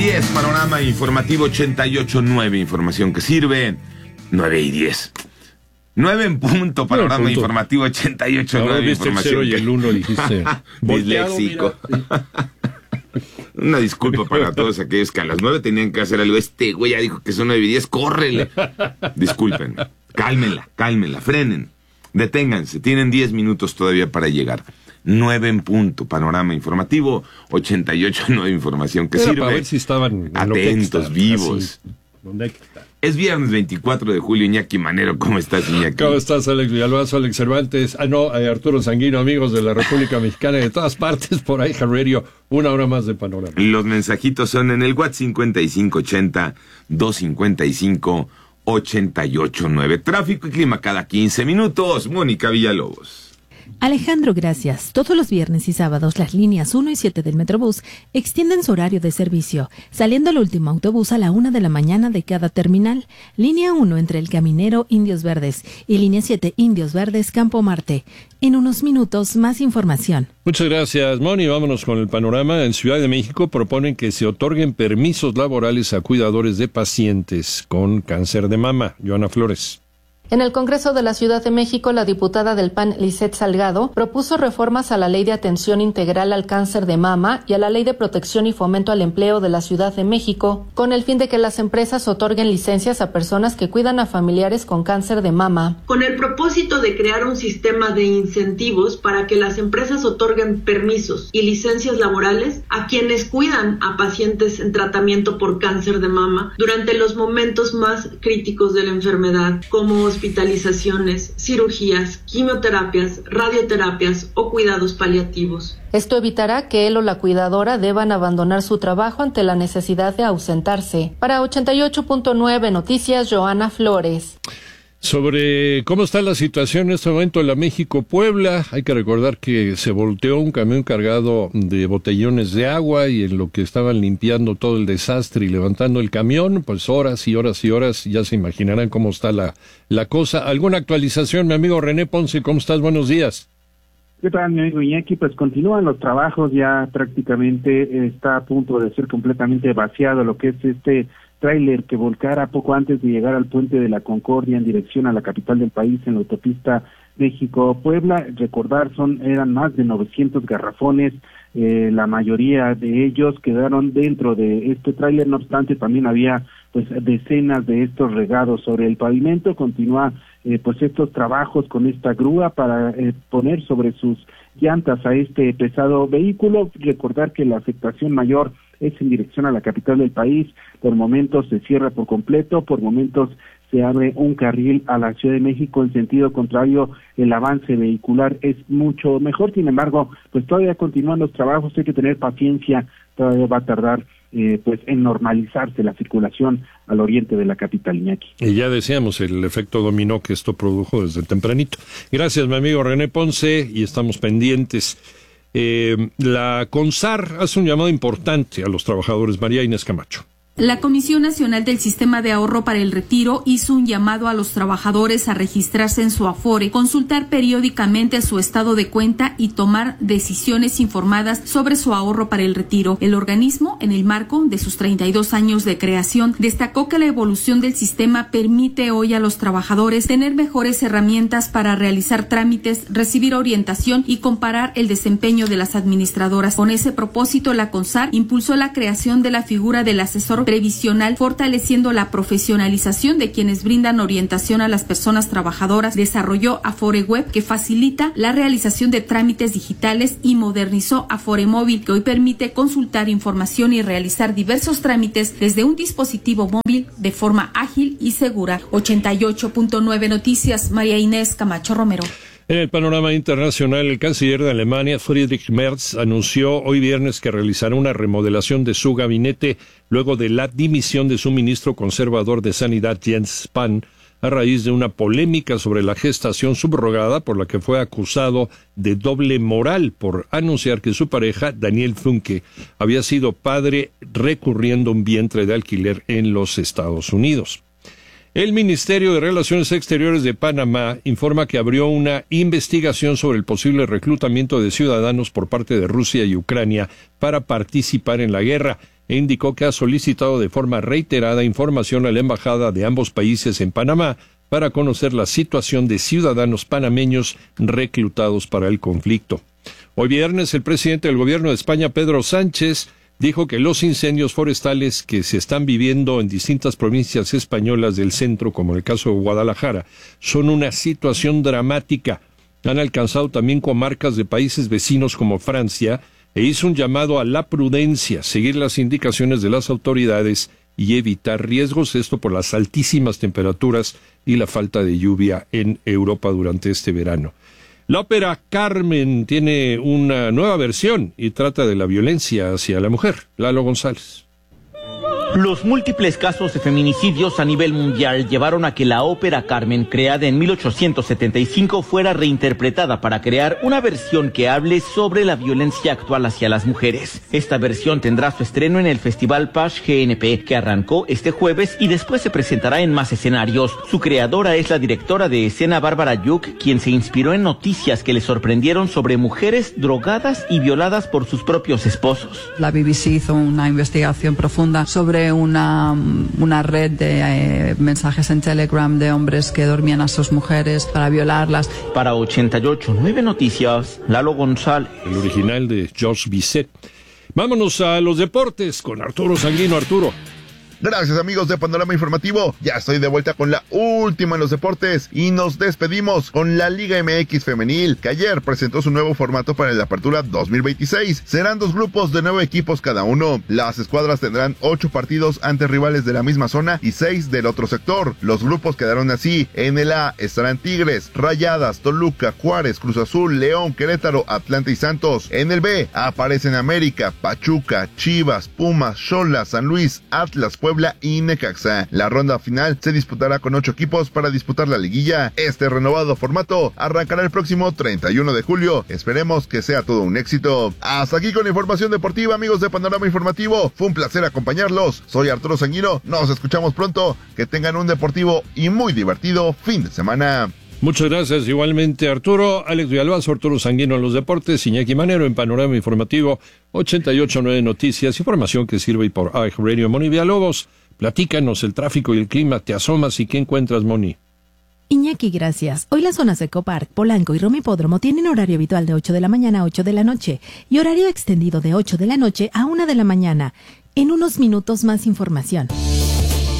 9:10, panorama informativo 88.9, información que sirve. 9:10. 9 en punto, panorama informativo 88.9, información. El 0 y el 1 dijiste. Disléxico. Una disculpa para todos aquellos que a las 9 tenían que hacer algo. Este güey ya dijo que son 9:10, córrele. Disculpen, cálmenla, frenen, deténganse, tienen 10 minutos todavía para llegar. 9 en punto, panorama informativo 88.9, información que sirve. Para ver si estaban atentos, vivos. Así, ¿dónde hay que estar? Es viernes 24 de julio, Iñaki Manero. ¿Cómo estás, Iñaki? ¿Cómo estás, Alex Villalbazo, Alex Cervantes? Arturo Sanguino, amigos de la República Mexicana y de todas partes por ahí, Radio, una hora más de panorama. Los mensajitos son en el WhatsApp 5580-255-889. Tráfico y clima cada 15 minutos. Mónica Villalobos. Alejandro, gracias. Todos los viernes y sábados las líneas 1 y 7 del Metrobús extienden su horario de servicio, saliendo el último autobús a la 1 de la mañana de cada terminal. Línea 1 entre El Caminero, Indios Verdes y línea 7 Indios Verdes, Campo Marte. En unos minutos, más información. Muchas gracias, Moni. Vámonos con el panorama. En Ciudad de México proponen que se otorguen permisos laborales a cuidadores de pacientes con cáncer de mama. Joana Flores. En el Congreso de la Ciudad de México, la diputada del PAN, Lisette Salgado, propuso reformas a la Ley de Atención Integral al Cáncer de Mama y a la Ley de Protección y Fomento al Empleo de la Ciudad de México, con el fin de que las empresas otorguen licencias a personas que cuidan a familiares con cáncer de mama. Con el propósito de crear un sistema de incentivos para que las empresas otorguen permisos y licencias laborales a quienes cuidan a pacientes en tratamiento por cáncer de mama durante los momentos más críticos de la enfermedad, como hospitalizaciones, cirugías, quimioterapias, radioterapias o cuidados paliativos. Esto evitará que él o la cuidadora deban abandonar su trabajo ante la necesidad de ausentarse. Para 88.9 Noticias, Joana Flores. Sobre cómo está la situación en este momento en la México-Puebla, hay que recordar que se volteó un camión cargado de botellones de agua y en lo que estaban limpiando todo el desastre y levantando el camión, pues horas y horas y horas, ya se imaginarán cómo está la cosa. ¿Alguna actualización, mi amigo René Ponce? ¿Cómo estás? Buenos días. ¿Qué tal, mi amigo Iñaki? Pues continúan los trabajos, ya prácticamente está a punto de ser completamente vaciado lo que es este tráiler que volcara poco antes de llegar al puente de la Concordia en dirección a la capital del país en la autopista México-Puebla. Recordar, eran más de 900 garrafones, la mayoría de ellos quedaron dentro de este tráiler. No obstante, también había pues decenas de estos regados sobre el pavimento. Continúa pues estos trabajos con esta grúa para poner sobre sus llantas a este pesado vehículo. Recordar que la afectación mayor es en dirección a la capital del país. Por momentos se cierra por completo, por momentos se abre un carril a la Ciudad de México en sentido contrario. El avance vehicular es mucho mejor. Sin embargo, pues todavía continúan los trabajos, hay que tener paciencia, todavía va a tardar pues en normalizarse la circulación al oriente de la capital, Iñaki. Y ya decíamos el efecto dominó que esto produjo desde tempranito. Gracias, mi amigo René Ponce, y estamos pendientes. La CONSAR hace un llamado importante a los trabajadores. María Inés Camacho. La Comisión Nacional del Sistema de Ahorro para el Retiro hizo un llamado a los trabajadores a registrarse en su Afore, consultar periódicamente su estado de cuenta y tomar decisiones informadas sobre su ahorro para el retiro. El organismo, en el marco de sus 32 años de creación, destacó que la evolución del sistema permite hoy a los trabajadores tener mejores herramientas para realizar trámites, recibir orientación y comparar el desempeño de las administradoras. Con ese propósito, la CONSAR impulsó la creación de la figura del asesor previsional, fortaleciendo la profesionalización de quienes brindan orientación a las personas trabajadoras. Desarrolló Afore Web, que facilita la realización de trámites digitales, y modernizó Afore Móvil, que hoy permite consultar información y realizar diversos trámites desde un dispositivo móvil de forma ágil y segura. 88.9 Noticias, María Inés Camacho Romero. En el panorama internacional, el canciller de Alemania, Friedrich Merz, anunció hoy viernes que realizará una remodelación de su gabinete luego de la dimisión de su ministro conservador de Sanidad, Jens Spahn, a raíz de una polémica sobre la gestación subrogada por la que fue acusado de doble moral por anunciar que su pareja, Daniel Funke, había sido padre recurriendo un vientre de alquiler en los Estados Unidos. El Ministerio de Relaciones Exteriores de Panamá informa que abrió una investigación sobre el posible reclutamiento de ciudadanos por parte de Rusia y Ucrania para participar en la guerra. e indicó que ha solicitado de forma reiterada información a la embajada de ambos países en Panamá para conocer la situación de ciudadanos panameños reclutados para el conflicto. Hoy viernes, el presidente del gobierno de España, Pedro Sánchez, dijo que los incendios forestales que se están viviendo en distintas provincias españolas del centro, como en el caso de Guadalajara, son una situación dramática. Han alcanzado también comarcas de países vecinos como Francia, e hizo un llamado a la prudencia, seguir las indicaciones de las autoridades y evitar riesgos, esto por las altísimas temperaturas y la falta de lluvia en Europa durante este verano. La ópera Carmen tiene una nueva versión y trata de la violencia hacia la mujer. Lalo González. Los múltiples casos de feminicidios a nivel mundial llevaron a que la ópera Carmen, creada en 1875, fuera reinterpretada para crear una versión que hable sobre la violencia actual hacia las mujeres. Esta versión tendrá su estreno en el Festival Page GNP, que arrancó este jueves y después se presentará en más escenarios. Su creadora es la directora de escena Bárbara Yuk, quien se inspiró en noticias que le sorprendieron sobre mujeres drogadas y violadas por sus propios esposos. La BBC hizo una investigación profunda sobre una red de mensajes en Telegram de hombres que dormían a sus mujeres para violarlas. Para 88.9 Noticias, Lalo González. El original de George Bizet. Vámonos a los deportes con Arturo Sanguino. Arturo. Gracias, amigos de Panorama Informativo. Ya estoy de vuelta con la última en los deportes y nos despedimos con la Liga MX Femenil, que ayer presentó su nuevo formato para la Apertura 2026. Serán 2 grupos de 9 equipos cada uno. Las escuadras tendrán 8 partidos ante rivales de la misma zona y 6 del otro sector. Los grupos quedaron así. En el A estarán Tigres, Rayadas, Toluca, Juárez, Cruz Azul, León, Querétaro, Atlanta y Santos. En el B aparecen América, Pachuca, Chivas, Pumas, Xolas, San Luis, Atlas, Puebla y Necaxa. La ronda final se disputará con 8 equipos para disputar la liguilla. Este renovado formato arrancará el próximo 31 de julio. Esperemos que sea todo un éxito. Hasta aquí con la información deportiva, amigos de Panorama Informativo. Fue un placer acompañarlos. Soy Arturo Sanguino. Nos escuchamos pronto. Que tengan un deportivo y muy divertido fin de semana. Muchas gracias, igualmente Arturo. Alex Villalbazo, Arturo Sanguino en los deportes, Iñaki Manero en Panorama Informativo, 88.9 Noticias, información que sirve por iHeartRadio. Moni Villalobos, platícanos el tráfico y el clima, te asomas y ¿qué encuentras, Moni? Iñaki, gracias. Hoy las zonas de Ecopark, Polanco y Roma Hipódromo tienen horario habitual de 8 de la mañana a 8 de la noche y horario extendido de 8 de la noche a 1 de la mañana. En unos minutos más información.